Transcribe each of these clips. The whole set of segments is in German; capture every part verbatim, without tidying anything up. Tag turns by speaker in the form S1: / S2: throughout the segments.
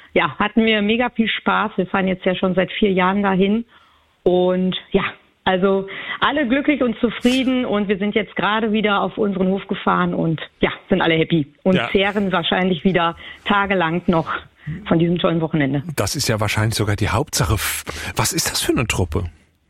S1: ja, hatten wir mega viel Spaß. Wir fahren jetzt ja schon seit vier Jahren dahin. Und ja, also alle glücklich und zufrieden. Und wir sind jetzt gerade wieder auf unseren Hof gefahren und ja, sind alle happy. Und ja. zehren wahrscheinlich wieder tagelang noch von diesem tollen Wochenende.
S2: Das ist ja wahrscheinlich sogar die Hauptsache. Was ist das für eine Truppe?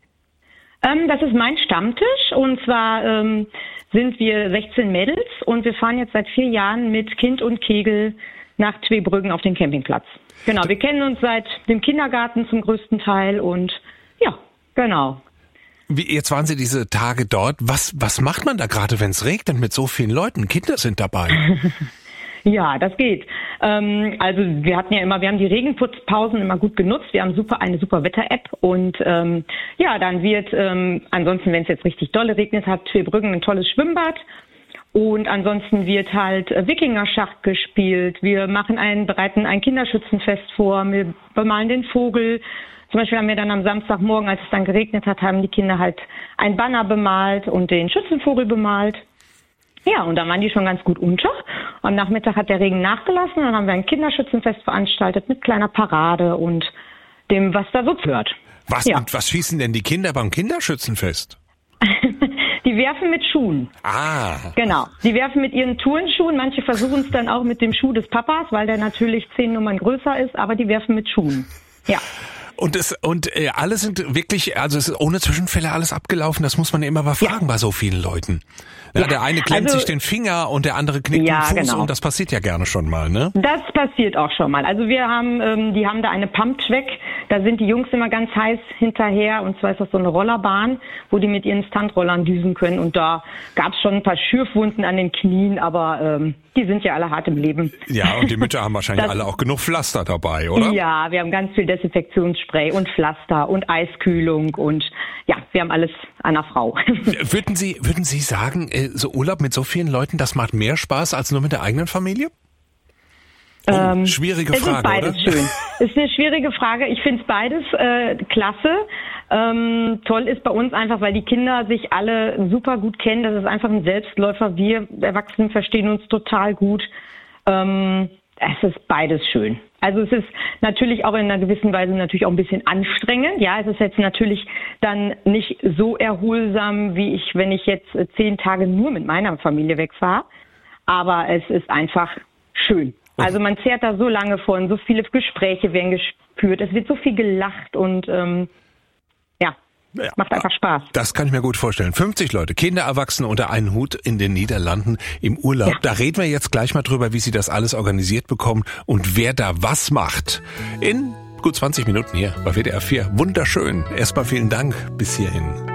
S1: Ähm, das ist mein Stammtisch. Und zwar ähm, sind wir sechzehn Mädels. Und wir fahren jetzt seit vier Jahren mit Kind und Kegel nach Tweebrüggen auf den Campingplatz. Genau, wir kennen uns seit dem Kindergarten zum größten Teil und ja, genau.
S2: Wie, jetzt waren Sie diese Tage dort. Was, was macht man da gerade, wenn es regnet mit so vielen Leuten? Kinder sind dabei.
S1: Ja, das geht. Ähm, also wir hatten ja immer, wir haben die Regenputzpausen immer gut genutzt. Wir haben super eine super Wetter-App und ähm, ja, dann wird ähm, ansonsten, wenn es jetzt richtig dolle regnet, hat Tweebrüggen ein tolles Schwimmbad. Und ansonsten wird halt Wikingerschach gespielt. Wir machen ein, bereiten ein Kinderschützenfest vor. Wir bemalen den Vogel. Zum Beispiel haben wir dann am Samstagmorgen, als es dann geregnet hat, haben die Kinder halt ein Banner bemalt und den Schützenvogel bemalt. Ja, und da waren die schon ganz gut unter. Am Nachmittag hat der Regen nachgelassen. Dann haben wir ein Kinderschützenfest veranstaltet mit kleiner Parade und dem, was da so gehört.
S2: Was, ja. Und was schießen denn die Kinder beim Kinderschützenfest?
S1: Die werfen mit Schuhen.
S2: Ah.
S1: Genau. Die werfen mit ihren Turnschuhen. Manche versuchen es dann auch mit dem Schuh des Papas, weil der natürlich zehn Nummern größer ist, aber die werfen mit Schuhen. Ja.
S2: Und es, und äh, alle sind wirklich, also es ist ohne Zwischenfälle alles abgelaufen, das muss man ja immer mal fragen ja. bei so vielen Leuten. Ja, ja. Der eine klemmt also, sich den Finger und der andere knickt ja, den Fuß genau. und das passiert ja gerne schon mal, ne?
S1: Das passiert auch schon mal. Also wir haben, ähm, die haben da eine Pumptrack, da sind die Jungs immer ganz heiß hinterher und zwar ist das so eine Rollerbahn, wo die mit ihren Stuntrollern düsen können und da gab es schon ein paar Schürfwunden an den Knien, aber ähm, die sind ja alle hart im Leben.
S2: Ja, und die Mütter haben wahrscheinlich das, alle auch genug Pflaster dabei, oder?
S1: Ja, wir haben ganz viel Desinfektionsspray und Pflaster und Eiskühlung und ja, wir haben alles an der Frau.
S2: Würden Sie, würden Sie sagen, so Urlaub mit so vielen Leuten, das macht mehr Spaß als nur mit der eigenen Familie? Oh, ähm, schwierige Frage,
S1: oder? Es ist beides schön. Es ist eine schwierige Frage. Ich finde es beides äh, klasse. Ähm, toll ist bei uns einfach, weil die Kinder sich alle super gut kennen. Das ist einfach ein Selbstläufer. Wir Erwachsenen verstehen uns total gut. Ähm, es ist beides schön. Also es ist natürlich auch in einer gewissen Weise natürlich auch ein bisschen anstrengend. Ja, es ist jetzt natürlich dann nicht so erholsam, wie ich, wenn ich jetzt zehn Tage nur mit meiner Familie wegfahre. Aber es ist einfach schön. Also man zehrt da so lange von, so viele Gespräche werden geführt, es wird so viel gelacht und ähm, ja, ja, macht einfach Spaß.
S2: Das kann ich mir gut vorstellen. fünfzig Leute, Kinder, Erwachsene unter einen Hut in den Niederlanden im Urlaub. Ja. Da reden wir jetzt gleich mal drüber, wie Sie das alles organisiert bekommen und wer da was macht. In gut zwanzig Minuten hier bei W D R vier. Wunderschön. Erstmal vielen Dank bis hierhin.